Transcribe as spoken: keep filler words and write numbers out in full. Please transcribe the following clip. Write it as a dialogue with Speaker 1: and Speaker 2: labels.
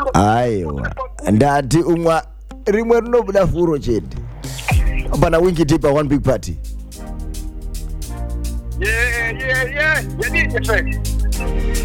Speaker 1: aiwa ndati umwa rimwe rinobuda furo chete pana wingi tipa one big party.
Speaker 2: Yeah, yeah, yeah. Yeah, yeah, yeah.